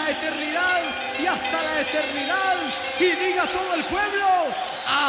la eternidad y hasta la eternidad. Y diga todo el pueblo,